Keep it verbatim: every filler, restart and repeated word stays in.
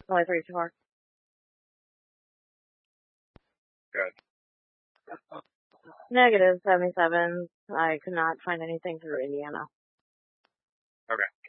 Only three so far. Good. Negative seventy-seven. I could not find anything through Indiana. Okay.